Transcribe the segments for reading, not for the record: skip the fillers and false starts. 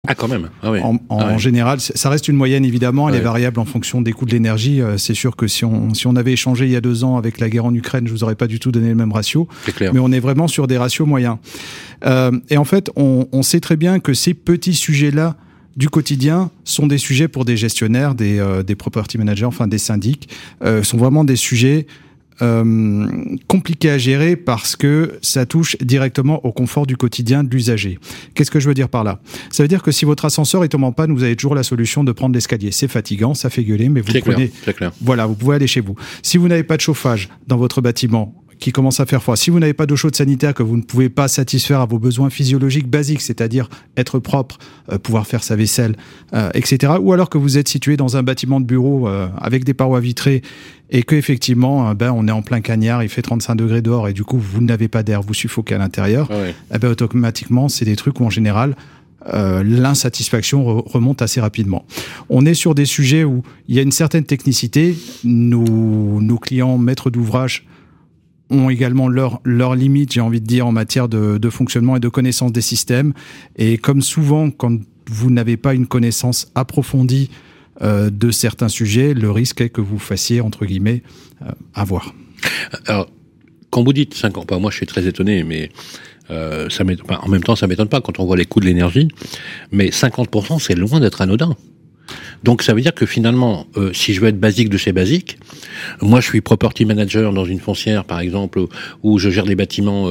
Ah, quand même. Ah, oui. En général, ça reste une moyenne, évidemment. Elle est variable en fonction des coûts de l'énergie. C'est sûr que si on avait échangé il y a 2 ans avec la guerre en Ukraine, je vous aurais pas du tout donné le même ratio. C'est clair. Mais on est vraiment sur des ratios moyens. Et en fait, on sait très bien que ces petits sujets-là du quotidien sont des sujets pour des gestionnaires, des property managers, enfin des syndics, sont vraiment des sujets compliqué à gérer parce que ça touche directement au confort du quotidien de l'usager. Qu'est-ce que je veux dire par là ? Ça veut dire que si votre ascenseur est tombé en panne, vous avez toujours la solution de prendre l'escalier. C'est fatigant, ça fait gueuler, mais vous prenez. C'est clair. Voilà, vous pouvez aller chez vous. Si vous n'avez pas de chauffage dans votre bâtiment, qui commence à faire froid, si vous n'avez pas d'eau chaude sanitaire, que vous ne pouvez pas satisfaire à vos besoins physiologiques basiques, c'est-à-dire être propre, pouvoir faire sa vaisselle, etc., ou alors que vous êtes situé dans un bâtiment de bureau avec des parois vitrées et qu'effectivement, on est en plein cagnard, il fait 35 degrés dehors et du coup, vous n'avez pas d'air, vous suffoquez à l'intérieur, automatiquement, c'est des trucs où en général, l'insatisfaction remonte assez rapidement. On est sur des sujets où il y a une certaine technicité. Nos clients maîtres d'ouvrage ont également leurs limites, j'ai envie de dire, en matière de fonctionnement et de connaissance des systèmes. Et comme souvent, quand vous n'avez pas une connaissance approfondie de certains sujets, le risque est que vous fassiez, entre guillemets, avoir. Alors, quand vous dites 5 ans, moi je suis très étonné, mais en même temps ça m'étonne pas quand on voit les coûts de l'énergie, mais 50% c'est loin d'être anodin. Donc ça veut dire que finalement, si je veux être basique de chez basique, moi je suis property manager dans une foncière par exemple, où je gère des bâtiments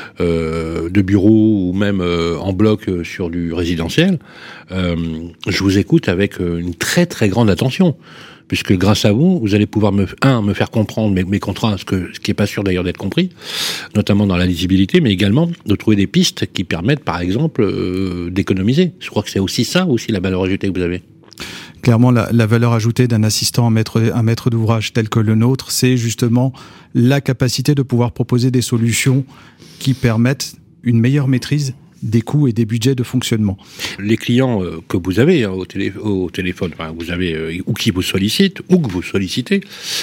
de bureaux ou même en bloc sur du résidentiel, je vous écoute avec une très très grande attention. Puisque grâce à vous, vous allez pouvoir me faire comprendre mes contrats, ce qui est pas sûr d'ailleurs d'être compris, notamment dans la lisibilité, mais également de trouver des pistes qui permettent par exemple d'économiser. Je crois que c'est aussi ça, aussi la valeur ajoutée que vous avez. Clairement, la valeur ajoutée d'un assistant, un maître d'ouvrage tel que le nôtre, c'est justement la capacité de pouvoir proposer des solutions qui permettent une meilleure maîtrise des coûts et des budgets de fonctionnement. Les clients que vous avez au téléphone, vous avez ou qui vous sollicitent, ou que vous sollicitez,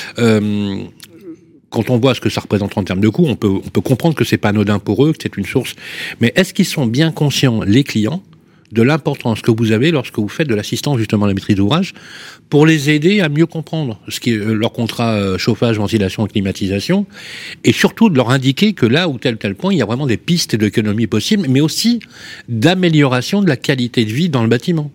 quand on voit ce que ça représente en termes de coûts, on peut comprendre que c'est pas anodin pour eux, que c'est une source. Mais est-ce qu'ils sont bien conscients, les clients, de l'importance que vous avez lorsque vous faites de l'assistance justement à la maîtrise d'ouvrage pour les aider à mieux comprendre ce qui est leur contrat chauffage, ventilation et climatisation, et surtout de leur indiquer que là ou tel point il y a vraiment des pistes d'économie possibles, mais aussi d'amélioration de la qualité de vie dans le bâtiment.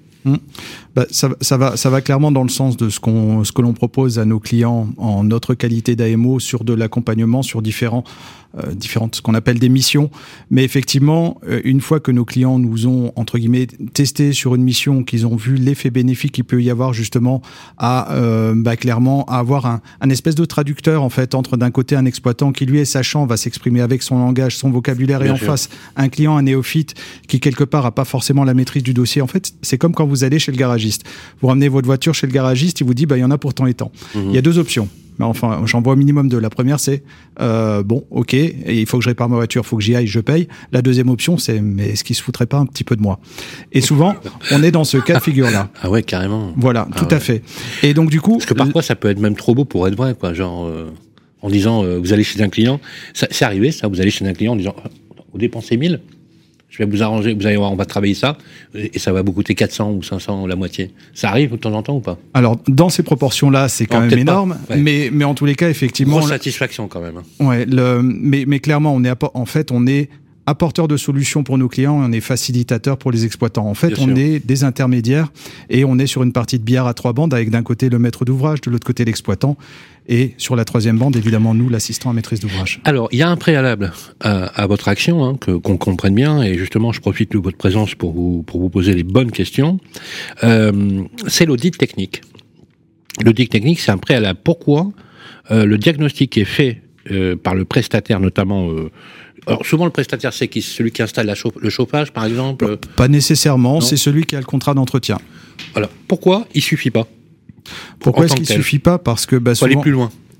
Ça va clairement dans le sens de ce que l'on propose à nos clients en notre qualité d'AMO sur de l'accompagnement sur différentes ce qu'on appelle des missions. Mais effectivement, une fois que nos clients nous ont, entre guillemets, testé sur une mission, qu'ils ont vu l'effet bénéfique qu'il peut y avoir justement à clairement à avoir un espèce de traducteur en fait entre d'un côté un exploitant qui lui est sachant, va s'exprimer avec son langage, son vocabulaire, et en face un client, un néophyte qui quelque part a pas forcément la maîtrise du dossier. En fait, c'est comme quand vous allez chez le garagiste. Vous ramenez votre voiture chez le garagiste, il vous dit il y en a pour tant et tant. Il y a 2 options. Mais enfin, j'en vois au minimum 2. La première, c'est ok, et il faut que je répare ma voiture, il faut que j'y aille, je paye. La deuxième option, c'est mais est-ce qu'il se foutrait pas un petit peu de moi ? Et souvent, on est dans ce cas de figure-là. Ah ouais, carrément. Voilà, tout à fait. Et donc du coup, parce que parfois, ça peut être même trop beau pour être vrai, quoi. Genre, en disant, vous allez chez un client, c'est arrivé, ça. Vous allez chez un client en disant, vous dépensez 1000. Je vais vous arranger, vous allez voir, on va travailler ça, et ça va vous coûter 400 ou 500, la moitié. Ça arrive de temps en temps ou pas ? Alors, dans ces proportions-là, c'est quand même énorme, mais en tous les cas, effectivement... Grosse satisfaction quand même. Ouais, mais clairement, on est apporteur de solutions pour nos clients, on est facilitateur pour les exploitants. En fait, on est des intermédiaires et on est sur une partie de billard à 3 bandes avec d'un côté le maître d'ouvrage, de l'autre côté l'exploitant. Et sur la 3e bande, évidemment, nous, l'assistant à maîtrise d'ouvrage. Alors, il y a un préalable à votre action, qu'on comprenne bien, et justement, je profite de votre présence pour vous poser les bonnes questions. C'est l'audit technique. L'audit technique, c'est un préalable. Pourquoi le diagnostic est fait par le prestataire, notamment... alors souvent le prestataire c'est celui qui installe le chauffage par exemple. Pas nécessairement, c'est celui qui a le contrat d'entretien. Alors pourquoi il suffit pas ? Pourquoi est-ce qu'il suffit pas ? Parce que faut aller plus loin.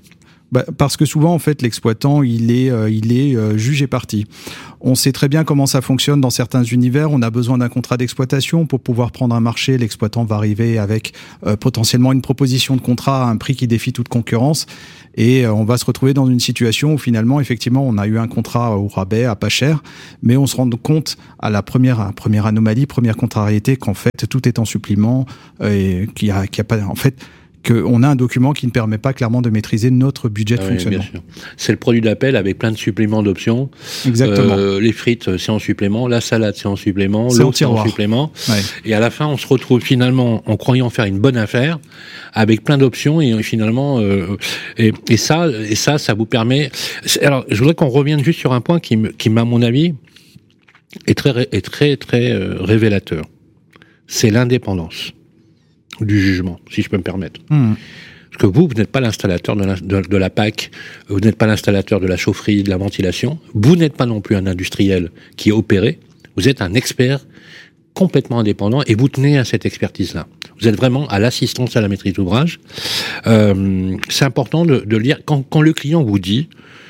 Parce que souvent, en fait, l'exploitant, il est juge et partie. On sait très bien comment ça fonctionne dans certains univers. On a besoin d'un contrat d'exploitation pour pouvoir prendre un marché. L'exploitant va arriver avec potentiellement une proposition de contrat à un prix qui défie toute concurrence. Et on va se retrouver dans une situation où finalement, effectivement, on a eu un contrat au rabais, à pas cher, mais on se rend compte à la première anomalie, première contrariété, qu'en fait, tout est en supplément et qu'il y a pas, en fait, qu'on a un document qui ne permet pas clairement de maîtriser notre budget de fonctionnement. Bien sûr. C'est le produit d'appel avec plein de suppléments d'options. Exactement. Les frites, c'est en supplément. La salade, c'est en supplément. L'eau, c'est en supplément. Ouais. Et à la fin, on se retrouve finalement en croyant faire une bonne affaire avec plein d'options et finalement, et ça vous permet. Alors, je voudrais qu'on revienne juste sur un point qui, à mon avis, est très révélateur. C'est l'indépendance du jugement, si je peux me permettre. Parce que vous n'êtes pas l'installateur de la PAC, vous n'êtes pas l'installateur de la chaufferie, de la ventilation, vous n'êtes pas non plus un industriel qui est opéré, vous êtes un expert complètement indépendant et vous tenez à cette expertise-là. Vous êtes vraiment à l'assistance à la maîtrise d'ouvrage. C'est important de lire, quand le client vous dit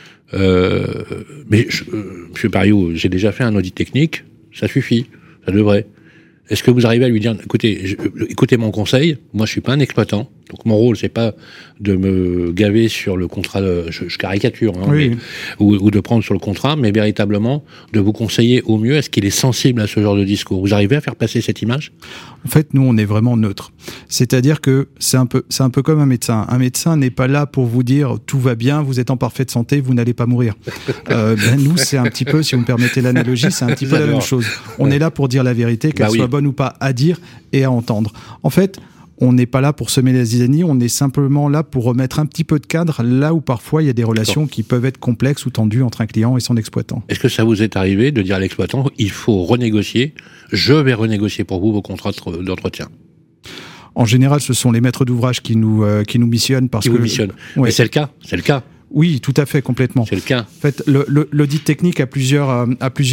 mais monsieur Pariou, j'ai déjà fait un audit technique, ça suffit, ça devrait. Est-ce que vous arrivez à lui dire, écoutez mon conseil, moi je suis pas un exploitant, donc mon rôle c'est pas de me gaver sur le contrat, je caricature, hein, oui. ou de prendre sur le contrat, mais véritablement de vous conseiller au mieux. Est-ce qu'il est sensible à ce genre de discours? Vous arrivez à faire passer cette image? En fait, nous on est vraiment neutre. C'est-à-dire que c'est un peu comme un médecin. Un médecin n'est pas là pour vous dire tout va bien, vous êtes en parfaite santé, vous n'allez pas mourir. Nous c'est un petit peu, si vous me permettez l'analogie, c'est un petit peu la même chose. On est là pour dire la vérité, qu'elle soit bonne ou pas à dire et à entendre. En fait, on n'est pas là pour semer les zizanies, on est simplement là pour remettre un petit peu de cadre là où parfois il y a des relations qui peuvent être complexes ou tendues entre un client et son exploitant. Est-ce que ça vous est arrivé de dire à l'exploitant, il faut renégocier, je vais renégocier pour vous vos contrats d'entretien? En général, ce sont les maîtres d'ouvrage qui nous missionnent parce que... Vous missionnent. Ouais. Mais c'est le cas. Oui, tout à fait, complètement. C'est le cas. En fait, l'audit technique a plusieurs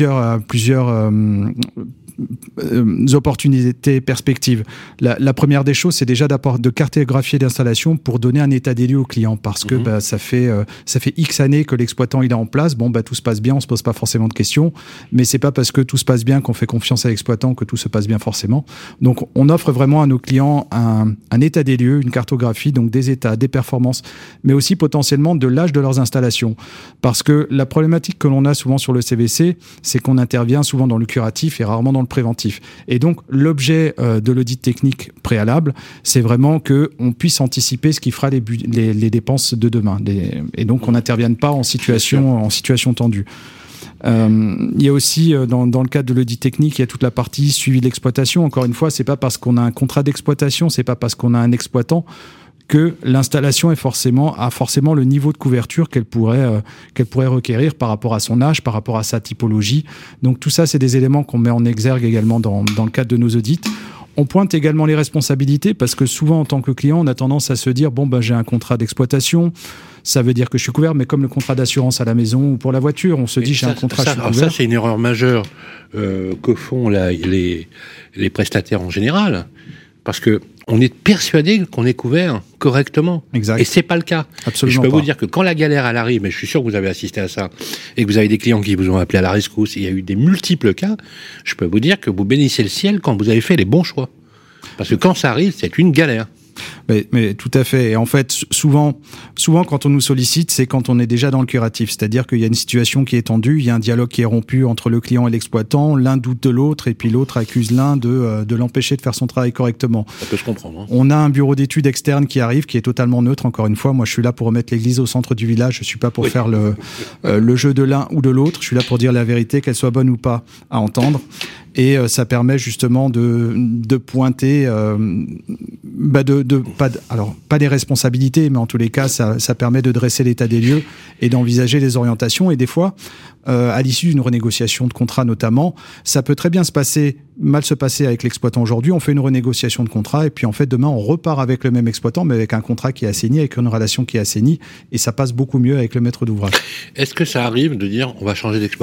opportunités, perspectives. La première des choses, c'est déjà de cartographier l'installation pour donner un état des lieux au client, parce que ça fait X années que l'exploitant il est en place. Bon, tout se passe bien, on se pose pas forcément de questions, mais c'est pas parce que tout se passe bien qu'on fait confiance à l'exploitant que tout se passe bien forcément. Donc, on offre vraiment à nos clients un état des lieux, une cartographie, donc des états, des performances, mais aussi potentiellement de l'âge de leurs installations, parce que la problématique que l'on a souvent sur le CVC, c'est qu'on intervient souvent dans le curatif et rarement dans le préventif. Et donc, l'objet de l'audit technique préalable, c'est vraiment qu'on puisse anticiper ce qui fera les dépenses de demain. Et donc, on n'intervienne pas en situation tendue. Il y a aussi, dans le cadre de l'audit technique, il y a toute la partie suivi de l'exploitation. Encore une fois, c'est pas parce qu'on a un contrat d'exploitation, c'est pas parce qu'on a un exploitant que l'installation a forcément le niveau de couverture qu'elle pourrait requérir par rapport à son âge, par rapport à sa typologie. Donc tout ça, c'est des éléments qu'on met en exergue également dans le cadre de nos audits. On pointe également les responsabilités parce que souvent, en tant que client, on a tendance à se dire j'ai un contrat d'exploitation, ça veut dire que je suis couvert, mais comme le contrat d'assurance à la maison ou pour la voiture, on se dit j'ai un contrat, je suis couvert. Ça, c'est une erreur majeure que font les prestataires en général, parce que on est persuadé qu'on est couvert correctement. Exact. Et c'est pas le cas. Absolument. Et je peux vous dire que quand la galère elle arrive, et je suis sûr que vous avez assisté à ça, et que vous avez des clients qui vous ont appelé à la rescousse, et il y a eu des multiples cas, je peux vous dire que vous bénissez le ciel quand vous avez fait les bons choix. Parce que quand ça arrive, c'est une galère. Mais tout à fait. Et en fait, souvent, quand on nous sollicite, c'est quand on est déjà dans le curatif. C'est-à-dire qu'il y a une situation qui est tendue, il y a un dialogue qui est rompu entre le client et l'exploitant, l'un doute de l'autre, et puis l'autre accuse l'un de l'empêcher de faire son travail correctement. Ça peut se comprendre. Hein. On a un bureau d'études externe qui arrive, qui est totalement neutre. Encore une fois, moi, je suis là pour remettre l'église au centre du village. Je suis pas pour faire le jeu de l'un ou de l'autre. Je suis là pour dire la vérité, qu'elle soit bonne ou pas à entendre. Et ça permet justement de pointer, pas des responsabilités, mais en tous les cas, ça permet de dresser l'état des lieux et d'envisager les orientations. Et des fois, à l'issue d'une renégociation de contrat notamment, ça peut très bien mal se passer avec l'exploitant aujourd'hui. On fait une renégociation de contrat et puis en fait, demain, on repart avec le même exploitant, mais avec un contrat qui est assaini, avec une relation qui est assainie. Et ça passe beaucoup mieux avec le maître d'ouvrage. Est-ce que ça arrive de dire on va changer d'exploitant ?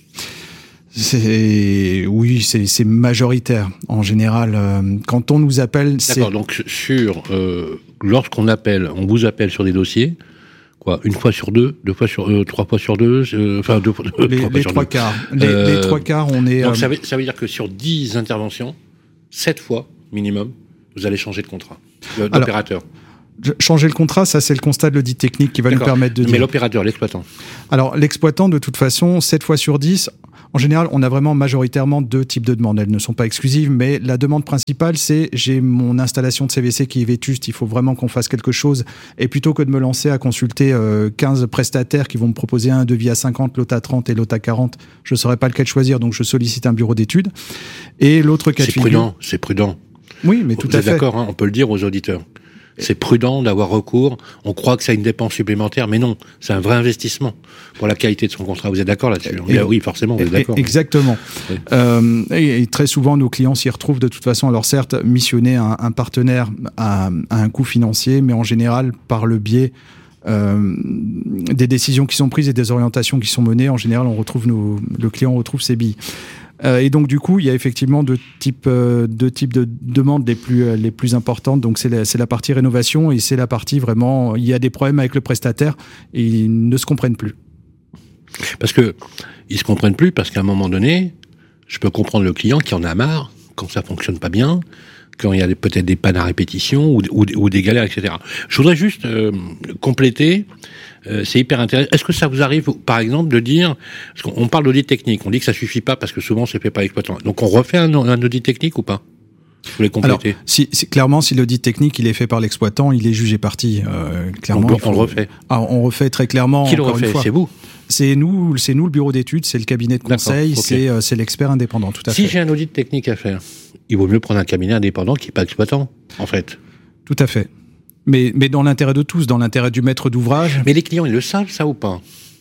C'est majoritaire en général. Quand on nous appelle, D'accord, donc lorsqu'on vous appelle sur des dossiers, quoi, une fois sur deux, trois fois sur deux, les trois quarts. Les trois quarts, on est... Donc ça veut dire que sur 10 interventions, 7 fois minimum, vous allez changer de contrat, d'opérateur. Changer le contrat, ça c'est le constat de l'audit technique qui va nous permettre de dire. Mais l'opérateur, l'exploitant. Alors l'exploitant, de toute façon, 7 fois sur 10, en général, on a vraiment majoritairement 2 types de demandes. Elles ne sont pas exclusives, mais la demande principale, c'est j'ai mon installation de CVC qui est vétuste, il faut vraiment qu'on fasse quelque chose. Et plutôt que de me lancer à consulter 15 prestataires qui vont me proposer un devis à 50, l'autre à 30 et l'autre à 40, je ne saurais pas lequel choisir, donc je sollicite un bureau d'études. Et l'autre cas de figure... C'est prudent. Oui, mais tout à fait. Vous êtes d'accord, on peut le dire aux auditeurs. C'est prudent d'avoir recours. On croit que c'est une dépense supplémentaire, mais non, c'est un vrai investissement pour la qualité de son contrat. Vous êtes d'accord là-dessus? Oui, forcément, vous êtes d'accord. Exactement. Oui. Et très souvent, nos clients s'y retrouvent de toute façon. Alors certes, missionner un partenaire à un coût financier, mais en général, par le biais des décisions qui sont prises et des orientations qui sont menées, en général, le client retrouve ses billes. Et donc du coup, il y a effectivement deux types de demandes les plus importantes. Donc c'est la partie rénovation et c'est la partie vraiment, il y a des problèmes avec le prestataire et ils ne se comprennent plus. Parce que ils se comprennent plus parce qu'à un moment donné, je peux comprendre le client qui en a marre quand ça fonctionne pas bien, quand il y a peut-être des pannes à répétition ou des galères, etc. Je voudrais juste compléter. C'est hyper intéressant. Est-ce que ça vous arrive, par exemple, de dire, parce qu'on parle d'audit technique, on dit que ça suffit pas parce que souvent c'est fait par l'exploitant. Donc on refait un audit technique ou pas? Vous voulez compléter? Alors, clairement, si l'audit technique il est fait par l'exploitant, il est jugé parti. Clairement, on le refait. On refait très clairement. Qui le refait? C'est vous? C'est nous le bureau d'études, c'est le cabinet de conseil, okay. C'est l'expert indépendant, tout à fait. Si j'ai un audit technique à faire, il vaut mieux prendre un cabinet indépendant qui n'est pas exploitant, en fait. Tout à fait. Mais dans l'intérêt de tous, dans l'intérêt du maître d'ouvrage. Mais les clients, ils le savent, ça ou pas?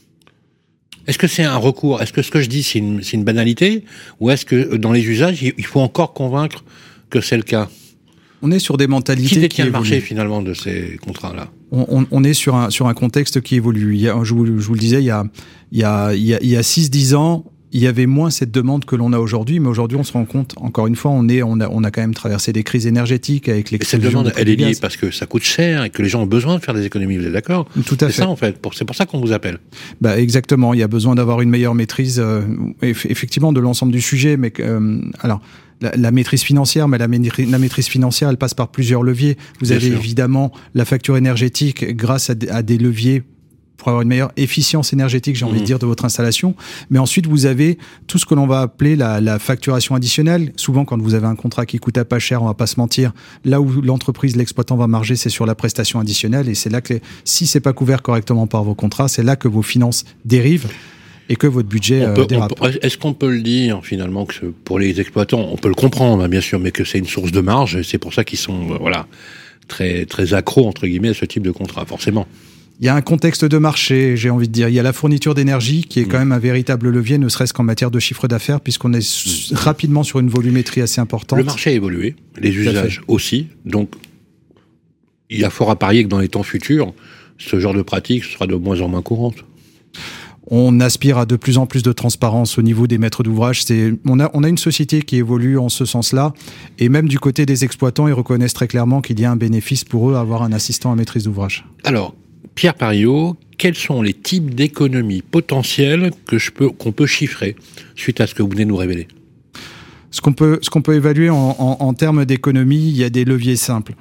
Est-ce que c'est un recours? Est-ce que ce que je dis, c'est une banalité? Ou est-ce que dans les usages, il faut encore convaincre que c'est le cas? On est sur des mentalités qui détient le marché finalement de ces contrats-là? On est sur un contexte qui évolue. Je vous le disais, il y a 6-10 ans, il y avait moins cette demande que l'on a aujourd'hui, mais aujourd'hui on se rend compte, encore une fois, on a quand même traversé des crises énergétiques avec l'explosion. Cette demande, elle est liée parce que ça coûte cher et que les gens ont besoin de faire des économies, vous êtes d'accord? Tout à fait. C'est ça en fait, c'est pour ça qu'on vous appelle. Exactement, il y a besoin d'avoir une meilleure maîtrise, effectivement, de l'ensemble du sujet, mais alors... La maîtrise financière, mais la maîtrise financière, elle passe par plusieurs leviers. Vous avez évidemment la facture énergétique grâce à des leviers pour avoir une meilleure efficience énergétique, j'ai envie de dire, de votre installation. Mais ensuite, vous avez tout ce que l'on va appeler la facturation additionnelle. Souvent, quand vous avez un contrat qui coûte pas cher, on va pas se mentir, là où l'entreprise, l'exploitant va marger, c'est sur la prestation additionnelle. Et c'est là que, si c'est pas couvert correctement par vos contrats, c'est là que vos finances dérivent. Et que votre budget dérape. Est-ce qu'on peut le dire finalement que pour les exploitants, on peut le comprendre bien sûr, mais que c'est une source de marge, et c'est pour ça qu'ils sont très très accros entre guillemets à ce type de contrat, forcément. Il y a un contexte de marché, j'ai envie de dire. Il y a la fourniture d'énergie qui est quand même un véritable levier, ne serait-ce qu'en matière de chiffre d'affaires, puisqu'on est rapidement sur une volumétrie assez importante. Le marché a évolué, les usages aussi, donc il y a fort à parier que dans les temps futurs, ce genre de pratique sera de moins en moins courante. On aspire à de plus en plus de transparence au niveau des maîtres d'ouvrage. On a une société qui évolue en ce sens-là, et même du côté des exploitants, ils reconnaissent très clairement qu'il y a un bénéfice pour eux à avoir un assistant à maîtrise d'ouvrage. Alors, Pierre Pariot, quels sont les types d'économies potentielles qu'on peut chiffrer suite à ce que vous venez de nous révéler? Ce qu'on peut évaluer en termes d'économie, il y a des leviers simples.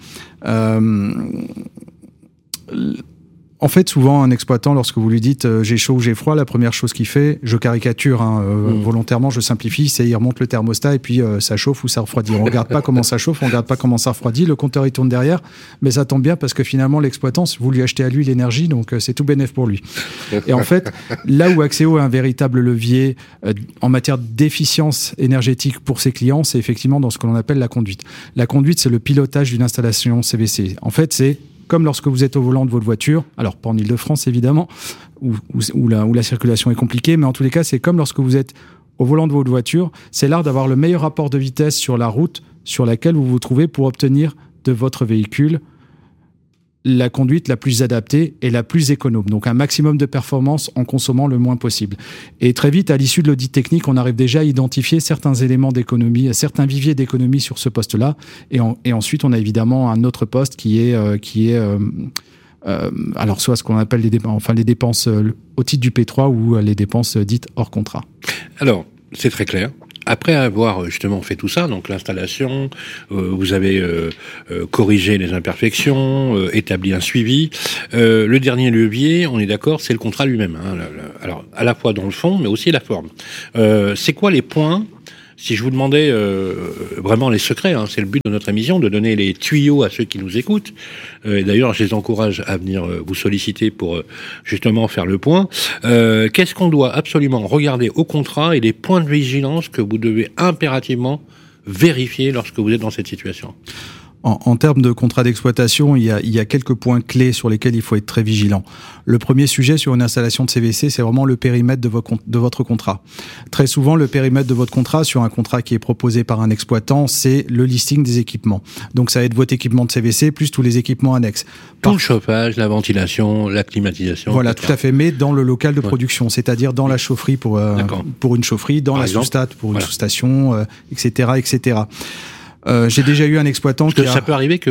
En fait, souvent, un exploitant, lorsque vous lui dites j'ai chaud ou j'ai froid, la première chose qu'il fait, je caricature volontairement, je simplifie, c'est il remonte le thermostat et puis ça chauffe ou ça refroidit. On regarde pas comment ça chauffe, on regarde pas comment ça refroidit, le compteur il tourne derrière, mais ça tombe bien parce que finalement l'exploitant, vous lui achetez à lui l'énergie, donc c'est tout bénef pour lui. Et en fait, là où Axéo a un véritable levier en matière d'efficience énergétique pour ses clients, c'est effectivement dans ce que l'on appelle la conduite. La conduite, c'est le pilotage d'une installation CVC. En fait, c'est comme lorsque vous êtes au volant de votre voiture, alors pas en Ile-de-France évidemment, où la circulation est compliquée, mais en tous les cas, c'est comme lorsque vous êtes au volant de votre voiture, c'est l'art d'avoir le meilleur rapport de vitesse sur la route sur laquelle vous vous trouvez pour obtenir de votre véhicule la conduite la plus adaptée et la plus économe. Donc un maximum de performance en consommant le moins possible. Et très vite, à l'issue de l'audit technique, on arrive déjà à identifier certains éléments d'économie, certains viviers d'économie sur ce poste-là. Et ensuite, on a évidemment un autre poste qui est alors soit ce qu'on appelle les dépenses au titre du P3 ou les dépenses dites hors contrat. Alors, c'est très clair. Après avoir justement fait tout ça, donc l'installation, vous avez corrigé les imperfections, établi un suivi. Le dernier levier, on est d'accord, c'est le contrat lui-même. Hein, alors, à la fois dans le fond, mais aussi la forme. C'est quoi les points? Si je vous demandais vraiment les secrets, hein, c'est le but de notre émission, de donner les tuyaux à ceux qui nous écoutent. Et d'ailleurs, je les encourage à venir vous solliciter pour justement faire le point. Qu'est-ce qu'on doit absolument regarder au contrat et les points de vigilance que vous devez impérativement vérifier lorsque vous êtes dans cette situation? En termes de contrat d'exploitation, il y a quelques points clés sur lesquels il faut être très vigilant. Le premier sujet sur une installation de CVC, c'est vraiment le périmètre de votre contrat. Très souvent, le périmètre de votre contrat, sur un contrat qui est proposé par un exploitant, c'est le listing des équipements. Donc ça va être votre équipement de CVC plus tous les équipements annexes. Tout le chauffage, la ventilation, la climatisation. Voilà, etc. tout à fait, mais dans le local de production, c'est-à-dire dans la chaufferie pour une chaufferie, dans la sous-stat pour une sous-station, etc., etc. J'ai déjà eu un exploitant ça peut arriver que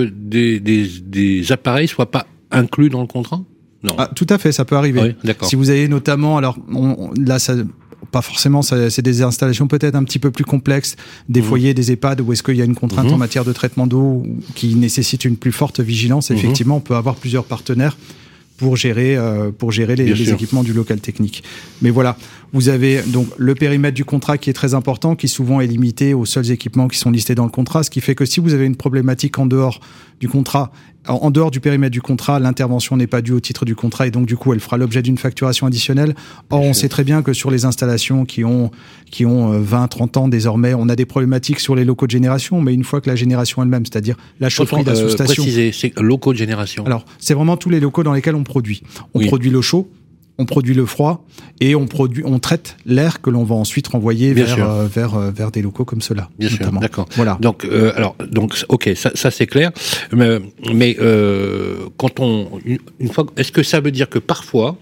des appareils soient pas inclus dans le contrat? Non. Ah, tout à fait, ça peut arriver. Oui, d'accord. Si vous avez notamment, alors là, ça, pas forcément, c'est des installations peut-être un petit peu plus complexes, des foyers, des EHPAD, où est-ce qu'il y a une contrainte en matière de traitement d'eau qui nécessite une plus forte vigilance. Effectivement, on peut avoir plusieurs partenaires pour gérer les équipements du local technique. Mais voilà, vous avez donc le périmètre du contrat qui est très important, qui souvent est limité aux seuls équipements qui sont listés dans le contrat, ce qui fait que si vous avez une problématique en dehors du contrat, en dehors du périmètre du contrat, l'intervention n'est pas due au titre du contrat et donc du coup elle fera l'objet d'une facturation additionnelle. Or on sait très bien que sur les installations qui ont 20-30 ans désormais, on a des problématiques sur les locaux de génération, mais une fois que la génération elle-même, c'est-à-dire la chaufferie, la sous-station... Préciser, c'est locaux de génération. Alors c'est vraiment tous les locaux dans lesquels on produit. On produit l'eau chaude, on produit le froid et on traite l'air que l'on va ensuite renvoyer vers des locaux comme ceux-là. Bien notamment. sûr, d'accord. Voilà. Donc, ok, ça c'est clair. Mais quand une fois, est-ce que ça veut dire que parfois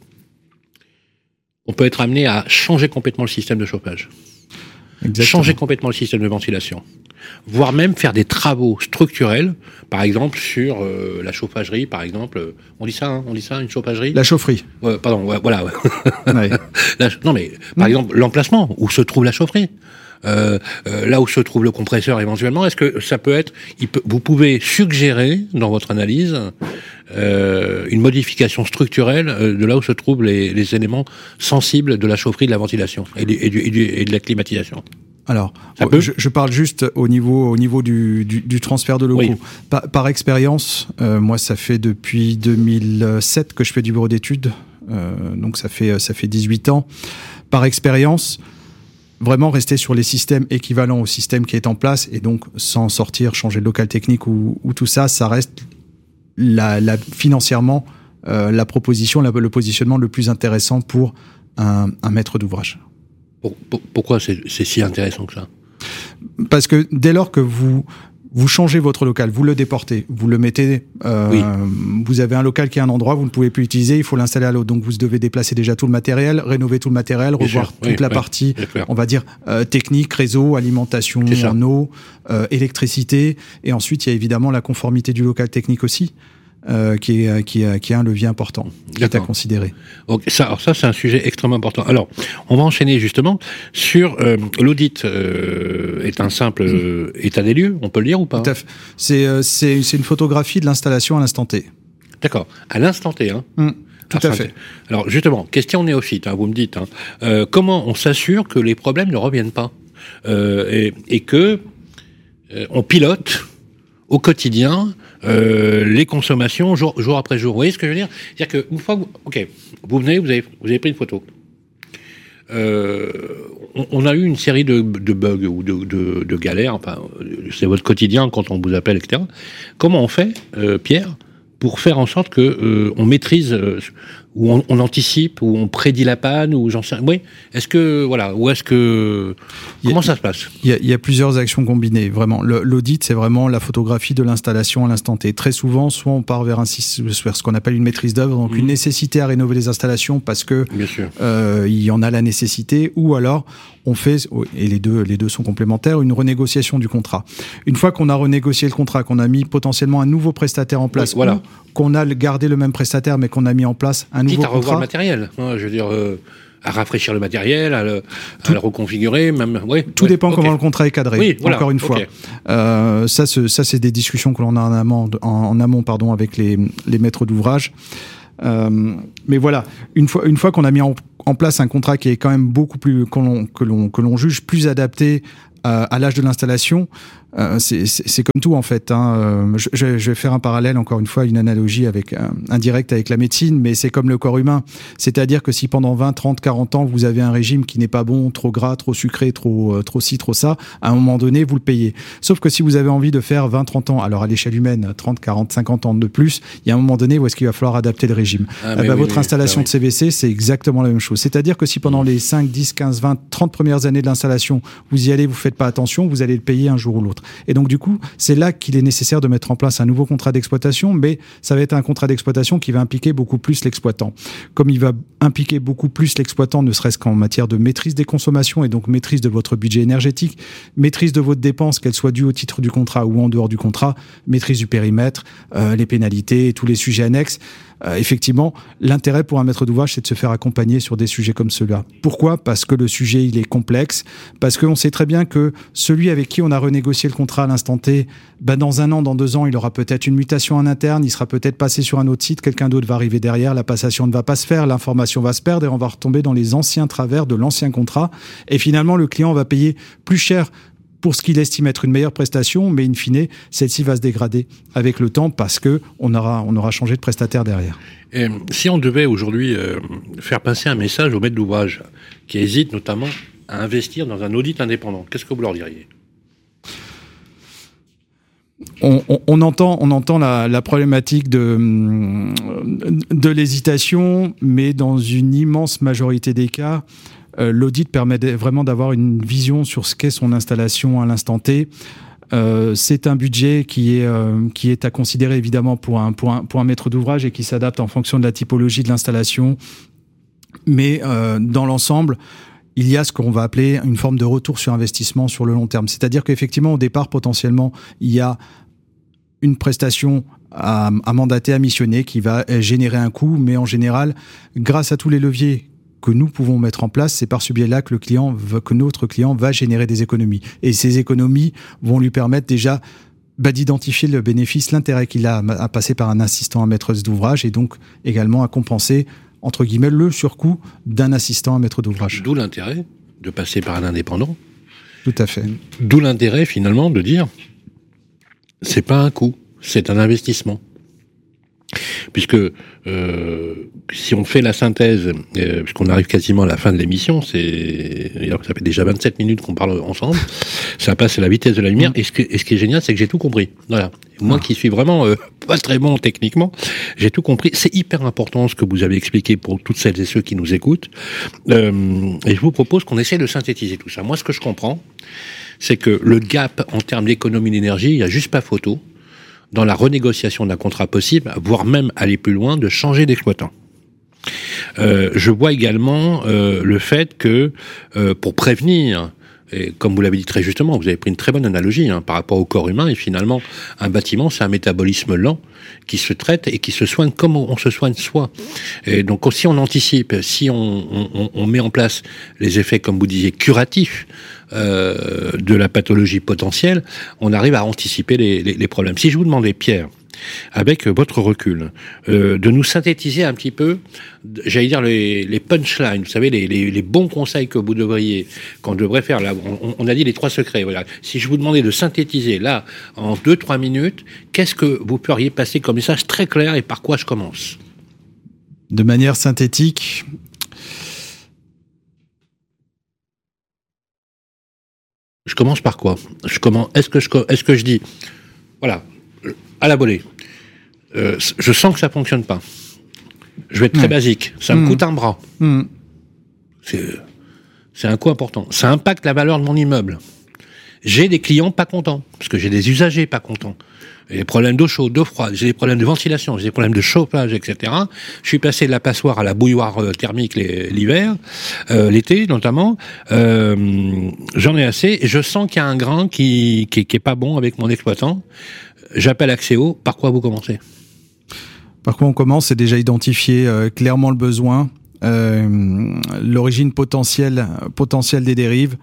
on peut être amené à changer complètement le système de chauffage, changer complètement le système de ventilation, voire même faire des travaux structurels, par exemple sur la chauffagerie, par exemple, on dit ça, une chauffagerie. La chaufferie. Voilà. Ouais. Non mais par exemple l'emplacement où se trouve la chaufferie, là où se trouve le compresseur éventuellement, est-ce que ça peut être, vous pouvez suggérer dans votre analyse une modification structurelle de là où se trouvent les éléments sensibles de la chaufferie, de la ventilation et de la climatisation? Alors, je parle juste au niveau du transfert de locaux. Oui. Par expérience, moi, ça fait depuis 2007 que je fais du bureau d'études, donc ça fait 18 ans. Par expérience, vraiment rester sur les systèmes équivalents au système qui est en place et donc sans sortir, changer de local technique ou tout ça, ça reste financièrement la proposition, le positionnement le plus intéressant pour un maître d'ouvrage. Pourquoi c'est si intéressant que ça? Parce que dès lors que vous changez votre local, vous le déportez, vous le mettez, vous avez un local qui est à un endroit, vous ne pouvez plus l'utiliser, il faut l'installer à l'autre. Donc vous devez déplacer déjà tout le matériel, rénover tout le matériel, revoir toute la partie, on va dire, technique, réseau, alimentation en eau, électricité. Et ensuite, il y a évidemment la conformité du local technique aussi. Qui est un levier important, qui est à considérer. Okay. Alors ça, c'est un sujet extrêmement important. Alors, on va enchaîner justement sur l'audit. Est un simple état des lieux, on peut le dire ou pas? Tout à fait. C'est une photographie de l'installation à l'instant T. D'accord. À l'instant T, hein. Tout à fait. Alors justement, question néophyte, vous me dites, comment on s'assure que les problèmes ne reviennent pas et que on pilote au quotidien les consommations jour après jour. Vous voyez ce que je veux dire? C'est-à-dire qu'une fois vous venez, vous avez pris une photo. On a eu une série de bugs ou de galères, enfin, c'est votre quotidien quand on vous appelle, etc. Comment on fait, Pierre, pour faire en sorte que on maîtrise où on anticipe, où on prédit la panne, ou j'en sais. Oui. Est-ce que comment ça se passe? Il y a plusieurs actions combinées. Vraiment, l'audit, c'est vraiment la photographie de l'installation à l'instant T. Très souvent, soit on part vers ce qu'on appelle une maîtrise d'œuvre, donc une nécessité à rénover les installations parce que il y en a la nécessité, ou alors on fait, et les deux sont complémentaires, une renégociation du contrat. Une fois qu'on a renégocié le contrat, qu'on a mis potentiellement un nouveau prestataire en place, ou qu'on a gardé le même prestataire mais qu'on a mis en place un nouveau contrat. Quitte à revoir le matériel, je veux dire, à rafraîchir le matériel, à le reconfigurer, même. Tout dépend comment le contrat est cadré. Oui, voilà, encore une fois. Ça, c'est des discussions que l'on a en amont, avec les maîtres d'ouvrage. Mais voilà, une fois qu'on a mis en place un contrat qui est quand même beaucoup plus que l'on juge plus adapté à l'âge de l'installation, c'est comme tout en fait. Je vais faire un parallèle, encore une fois, une analogie indirecte avec la médecine, mais c'est comme le corps humain. C'est-à-dire que si pendant 20, 30, 40 ans, vous avez un régime qui n'est pas bon, trop gras, trop sucré, trop ci, trop ça, à un moment donné, vous le payez. Sauf que si vous avez envie de faire 20, 30 ans, alors à l'échelle humaine, 30, 40, 50 ans de plus, il y a un moment donné où est-ce qu'il va falloir adapter le régime. Votre installation de CVC, c'est exactement la même chose. C'est-à-dire que si pendant les 5, 10, 15, 20, 30 premières années de l'installation, vous y allez, vous faites pas attention, vous allez le payer un jour ou l'autre. Et donc, du coup, c'est là qu'il est nécessaire de mettre en place un nouveau contrat d'exploitation, mais ça va être un contrat d'exploitation qui va impliquer beaucoup plus l'exploitant. Comme il va impliquer beaucoup plus l'exploitant, ne serait-ce qu'en matière de maîtrise des consommations et donc maîtrise de votre budget énergétique, maîtrise de votre dépense, qu'elle soit due au titre du contrat ou en dehors du contrat, maîtrise du périmètre, les pénalités, tous les sujets annexes. Effectivement, l'intérêt pour un maître d'ouvrage, c'est de se faire accompagner sur des sujets comme ceux-là. Pourquoi ? Parce que le sujet, il est complexe, parce qu'on sait très bien que celui avec qui on a renégocié le contrat à l'instant T, dans 1 an, dans 2 ans, il aura peut-être une mutation en interne, il sera peut-être passé sur un autre site, quelqu'un d'autre va arriver derrière, la passation ne va pas se faire, l'information va se perdre et on va retomber dans les anciens travers de l'ancien contrat. Et finalement, le client va payer plus cher pour ce qu'il estime être une meilleure prestation, mais in fine, celle-ci va se dégrader avec le temps parce que on aura changé de prestataire derrière. Et si on devait aujourd'hui faire passer un message aux maîtres d'ouvrage qui hésitent notamment à investir dans un audit indépendant, qu'est-ce que vous leur diriez ? On entend la problématique de l'hésitation, mais dans une immense majorité des cas, l'audit permet vraiment d'avoir une vision sur ce qu'est son installation à l'instant T. C'est un budget qui est à considérer évidemment pour un maître d'ouvrage et qui s'adapte en fonction de la typologie de l'installation. Mais dans l'ensemble, il y a ce qu'on va appeler une forme de retour sur investissement sur le long terme. C'est-à-dire qu'effectivement, au départ, potentiellement, il y a une prestation à mandater, à missionner qui va générer un coût, mais en général, grâce à tous les leviers que nous pouvons mettre en place, c'est par ce biais-là que notre client va générer des économies. Et ces économies vont lui permettre déjà d'identifier le bénéfice, l'intérêt qu'il a à passer par un assistant à maîtrise d'ouvrage et donc également à compenser, entre guillemets, le surcoût d'un assistant à maître d'ouvrage. D'où l'intérêt de passer par un indépendant. Tout à fait. D'où l'intérêt, finalement, de dire c'est pas un coût, c'est un investissement. Puisque si on fait la synthèse, puisqu'on arrive quasiment à la fin de l'émission, ça fait déjà 27 minutes qu'on parle ensemble, ça passe à la vitesse de la lumière, et ce qui est génial, c'est que j'ai tout compris. Voilà. Moi qui suis vraiment pas très bon techniquement, j'ai tout compris. C'est hyper important ce que vous avez expliqué pour toutes celles et ceux qui nous écoutent. Et je vous propose qu'on essaie de synthétiser tout ça. Moi, ce que je comprends, c'est que le gap en termes d'économie d'énergie, il n'y a juste pas photo dans la renégociation d'un contrat possible, voire même aller plus loin, de changer d'exploitant. Je vois également le fait que pour prévenir, et comme vous l'avez dit très justement, vous avez pris une très bonne analogie par rapport au corps humain, et finalement, un bâtiment, c'est un métabolisme lent qui se traite et qui se soigne comme on se soigne soi. Et donc, si on anticipe, si on met en place les effets, comme vous disiez, curatifs de la pathologie potentielle, on arrive à anticiper les problèmes. Si je vous demandais, Pierre, avec votre recul, de nous synthétiser un petit peu, j'allais dire les punchlines, vous savez, les bons conseils que vous devriez, qu'on devrait faire. Là, on a dit les 3 secrets. Voilà. Si je vous demandais de synthétiser là en 2-3 minutes, qu'est-ce que vous pourriez passer comme message très clair et par quoi je commence ? De manière synthétique. Je commence par quoi ? Est-ce que je dis, voilà, à la volée, je sens que ça fonctionne pas. Je vais être très basique. Ça me coûte un bras. C'est un coût important. Ça impacte la valeur de mon immeuble. J'ai des clients pas contents, parce que j'ai des usagers pas contents. J'ai des problèmes d'eau chaude, d'eau froide, j'ai des problèmes de ventilation, j'ai des problèmes de chauffage, etc. Je suis passé de la passoire à la bouilloire thermique l'hiver, l'été notamment. J'en ai assez, et je sens qu'il y a un grain qui est pas bon avec mon exploitant. J'appelle Axéo. Par quoi vous commencez ? Par quoi on commence, c'est déjà identifier clairement le besoin, l'origine potentielle des dérives.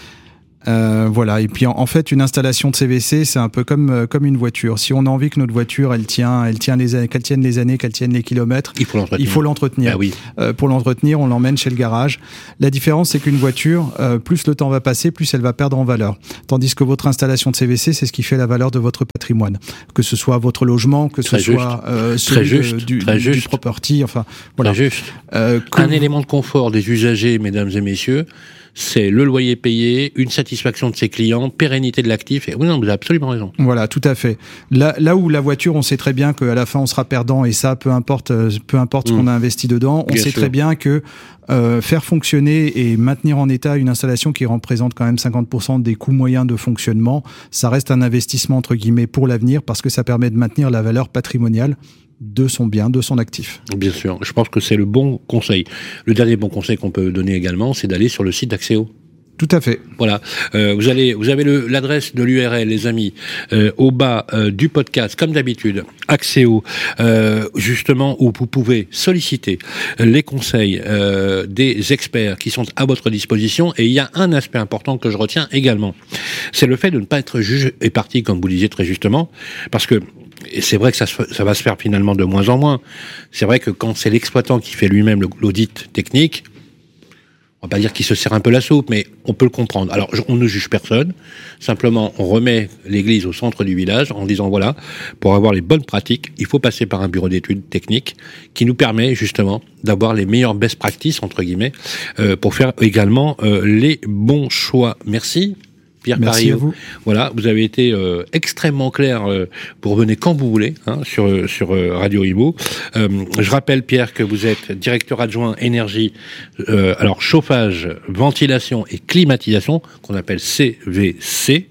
Voilà. Et puis en fait, une installation de CVC, c'est un peu comme une voiture. Si on a envie que notre voiture, qu'elle tienne les années, qu'elle tienne les kilomètres, il faut l'entretenir. Ah oui. Pour l'entretenir, on l'emmène chez le garage. La différence, c'est qu'une voiture, plus le temps va passer, plus elle va perdre en valeur. Tandis que votre installation de CVC, c'est ce qui fait la valeur de votre patrimoine. Que ce soit votre logement, que ce soit celui du property, enfin voilà. Très juste. Un élément de confort des usagers, mesdames et messieurs, c'est le loyer payé, une satisfaction de ses clients, pérennité de l'actif. Et oui, non, vous avez absolument raison. Voilà, tout à fait. Là où la voiture, on sait très bien qu'à la fin, on sera perdant, et ça, peu importe ce qu'on a investi dedans, on sait très bien que faire fonctionner et maintenir en état une installation qui représente quand même 50% des coûts moyens de fonctionnement, ça reste un investissement entre guillemets pour l'avenir, parce que ça permet de maintenir la valeur patrimoniale de son bien, de son actif. Bien sûr, je pense que c'est le bon conseil. Le dernier bon conseil qu'on peut donner également, c'est d'aller sur le site d'Axéo. Tout à fait. Voilà. Vous avez l'adresse de l'URL, les amis, au bas du podcast, comme d'habitude, Axéo, justement, où vous pouvez solliciter les conseils des experts qui sont à votre disposition. Et il y a un aspect important que je retiens également, c'est le fait de ne pas être juge et parti, comme vous disiez très justement, parce que et c'est vrai que ça va se faire finalement de moins en moins. C'est vrai que quand c'est l'exploitant qui fait lui-même l'audit technique, on va pas dire qu'il se sert un peu la soupe, mais on peut le comprendre. Alors, on ne juge personne. Simplement, on remet l'église au centre du village en disant, voilà, pour avoir les bonnes pratiques, il faut passer par un bureau d'études techniques qui nous permet justement d'avoir les meilleures best practices, entre guillemets, pour faire également les bons choix. Merci. Pierre Merci Parillo. à vous. Voilà, vous avez été extrêmement clair. Vous revenez quand vous voulez sur Radio Imo. Je rappelle, Pierre, que vous êtes directeur adjoint énergie, alors chauffage, ventilation et climatisation, qu'on appelle CVC,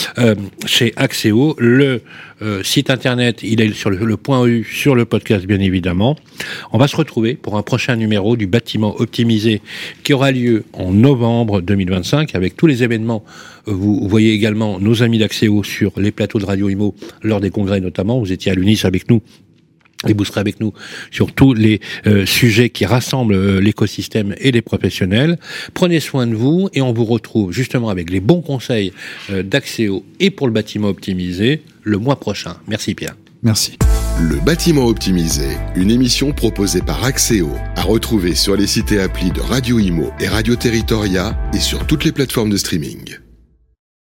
chez Axéo. Le site internet, il est sur le point U, sur le podcast bien évidemment. On va se retrouver pour un prochain numéro du bâtiment optimisé qui aura lieu en novembre 2025 avec tous les événements. Vous voyez également nos amis d'Axéo sur les plateaux de Radio Imo lors des congrès notamment. Vous étiez à l'UNIS avec nous. Et vous serez avec nous sur tous les sujets qui rassemblent l'écosystème et les professionnels. Prenez soin de vous et on vous retrouve justement avec les bons conseils d'Axéo et pour le bâtiment optimisé le mois prochain. Merci Pierre. Merci. Le bâtiment optimisé, une émission proposée par Axéo, à retrouver sur les sites et applis de Radio Imo et Radio Territoria et sur toutes les plateformes de streaming.